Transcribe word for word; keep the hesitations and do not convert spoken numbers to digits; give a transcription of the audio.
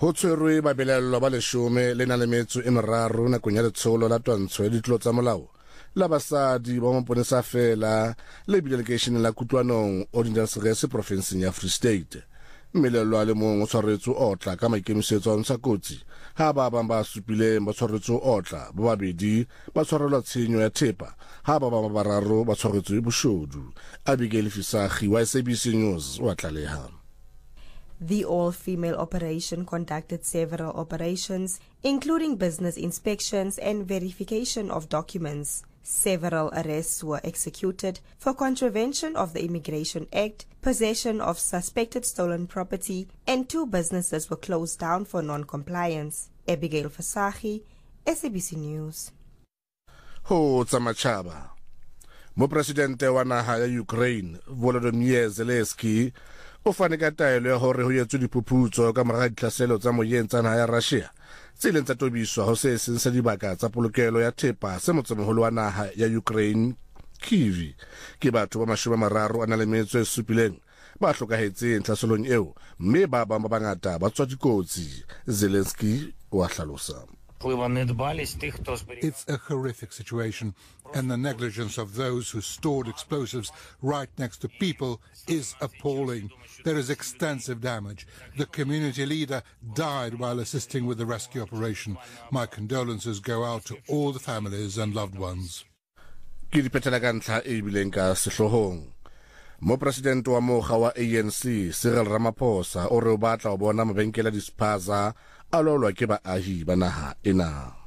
Ho tshwerwe ba belello ba leshome le na le metso e meraro nakong ya letsholo la twantsho ya ditlolo tsa molao la basadi ba maponesa fela le delegation la Kutlwanong Ordinance Resi province ya Free State. Melello a le mong o tshwaretswe otla ka maikemisetso a ntsha kotsi ha ba bang ba supileng ba tshwaretswe otla ba babedi ba tshwarelwa tshenyo ya thepa ha ba bang ba bararo ba tshwaretswe boshodu. Abigail Fisagi wa S A B C News wa tlaleha. The all-female operation conducted several operations, including business inspections and verification of documents. Several arrests were executed for contravention of the Immigration Act, possession of suspected stolen property, and two businesses were closed down for non-compliance. Abigail Fasagi, S A B C News. Ho tsamachaba. Mo presidente wa naha ya Ukraine, Volodymyr Zelensky, o fane ka taelo ya hore ho yetswe diphuputso ka mora ditlhaselo tsa moyeng tsa naha ya Russia tse ileng tsa tobiswa ho se seng sa dibaka tsa polokelo ya thepa se motsemoholo wa naha ya Ukraine Kyiv ke batho ba mashome mararo a na le metso e supileng ba hlokahetseng tlhaselong eo mme ba bang ba bangata ba tswa dikotsi. Zelensky wa hlalosa. It's a horrific situation, and the negligence of those who stored explosives right next to people is appalling. There is extensive damage. The community leader died while assisting with the rescue operation. My condolences go out to all the families and loved ones. Ke dipetela ka ntlha e bileng ka sehlohong. Mo president wa moga wa A N C Cyril Ramaphosa o re o batla o bona mabenkele a dispaza a lolwa ke baahi ba naha ena.